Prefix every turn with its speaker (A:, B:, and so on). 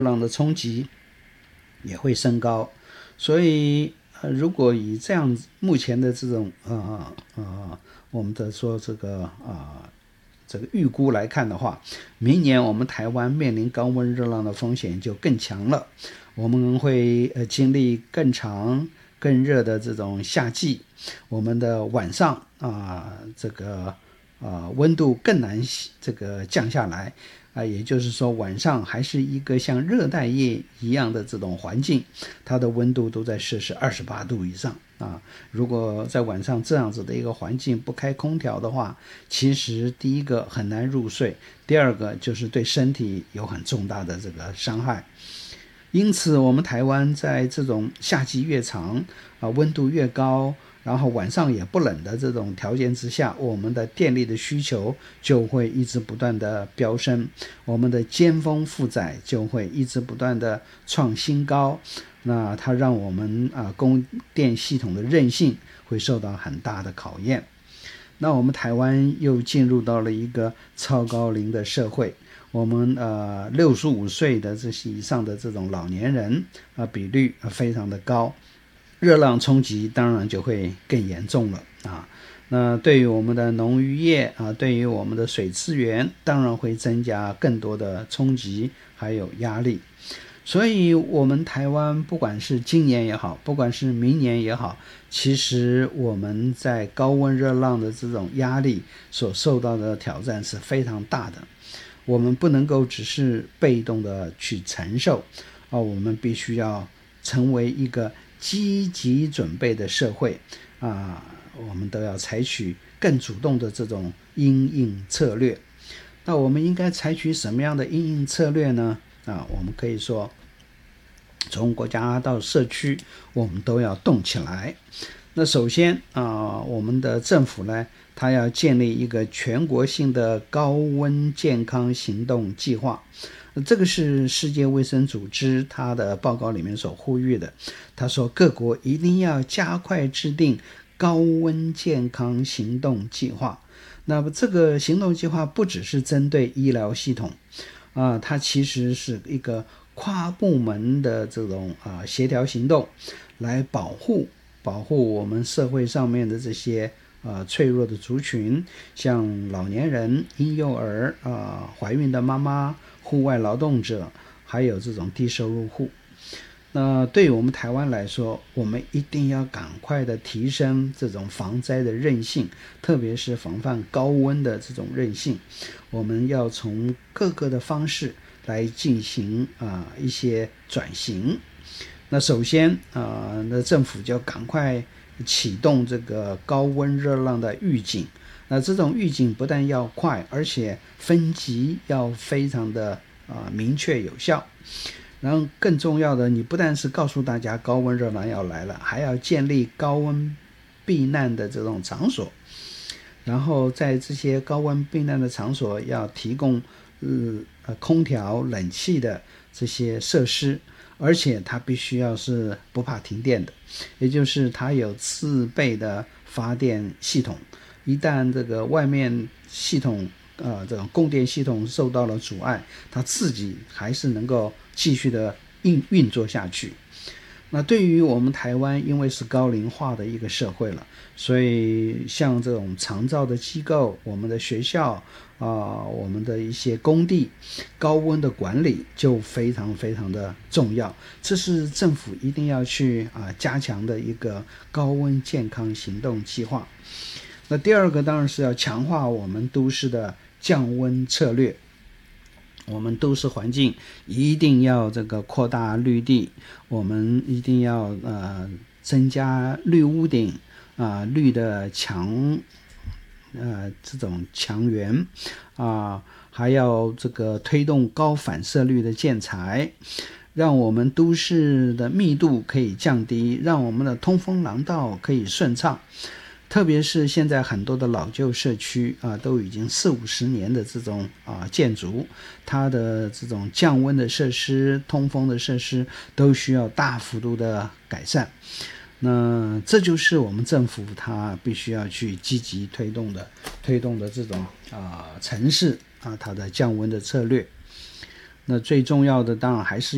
A: 浪的冲击也会升高。所以如果以这样目前的这种我们的说这个预估来看的话，明年我们台湾面临高温热浪的风险就更强了。我们会经历更长更热的这种夏季，我们的晚上温度更难这个降下来也就是说晚上还是一个像热带夜一样的这种环境，它的温度都在摄氏28度以上如果在晚上这样子的一个环境不开空调的话，其实第一个很难入睡，第二个就是对身体有很重大的这个伤害。因此我们台湾在这种夏季越长温度越高，然后晚上也不冷的这种条件之下，我们的电力的需求就会一直不断的飙升，我们的尖峰负载就会一直不断的创新高，那它让我们供电系统的韧性会受到很大的考验。那我们台湾又进入到了一个超高龄的社会，我们65岁的这些以上的这种老年人比率非常的高，热浪冲击当然就会更严重了那对于我们的农渔业对于我们的水资源当然会增加更多的冲击还有压力。所以我们台湾不管是今年也好，不管是明年也好，其实我们在高温热浪的这种压力所受到的挑战是非常大的。我们不能够只是被动的去承受我们必须要成为一个积极准备的社会我们都要采取更主动的这种因应策略。那我们应该采取什么样的因应策略呢？我们可以说从国家到社区我们都要动起来。那首先我们的政府呢，它要建立一个全国性的高温健康行动计划，这个是世界卫生组织它的报告里面所呼吁的。他说各国一定要加快制定高温健康行动计划。那么这个行动计划不只是针对医疗系统它其实是一个跨部门的这种协调行动，来保护我们社会上面的这些脆弱的族群，像老年人、婴幼儿怀孕的妈妈、户外劳动者，还有这种低收入户。那对于我们台湾来说，我们一定要赶快的提升这种防灾的韧性，特别是防范高温的这种韧性。我们要从各个的方式来进行一些转型。那首先那政府就要赶快启动这个高温热浪的预警。那这种预警不但要快，而且分级要非常的明确有效。然后更重要的，你不但是告诉大家高温热浪要来了，还要建立高温避难的这种场所，然后在这些高温避难的场所要提供空调冷气的这些设施，而且它必须要是不怕停电的，也就是它有自备的发电系统，一旦这个外面系统这种供电系统受到了阻碍，它自己还是能够继续的运作下去。那对于我们台湾，因为是高龄化的一个社会了，所以像这种长照的机构、我们的学校我们的一些工地，高温的管理就非常非常的重要。这是政府一定要去加强的一个高温健康行动计划。那第二个当然是要强化我们都市的降温策略。我们都市环境一定要这个扩大绿地，我们一定要增加绿屋顶绿的墙这种墙垣还要这个推动高反射率的建材，让我们都市的密度可以降低，让我们的通风廊道可以顺畅。特别是现在很多的老旧社区都已经40-50年的这种建筑，它的这种降温的设施、通风的设施都需要大幅度的改善。那这就是我们政府它必须要去积极推动的这种城市它的降温的策略。那最重要的当然还是